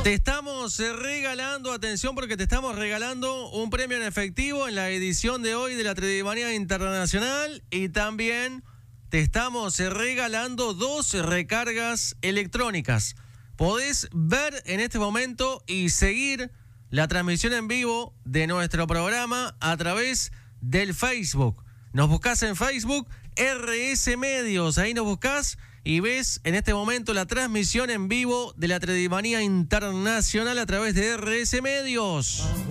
Te estamos regalando, atención, porque te estamos regalando un premio en efectivo en la edición de hoy de la Tridimanía Internacional y también te estamos regalando 2 recargas electrónicas. Podés ver en este momento y seguir la transmisión en vivo de nuestro programa a través del Facebook. Nos buscás en Facebook, RS Medios, ahí nos buscás y ves en este momento la transmisión en vivo de la Tridimanía Internacional a través de RS Medios.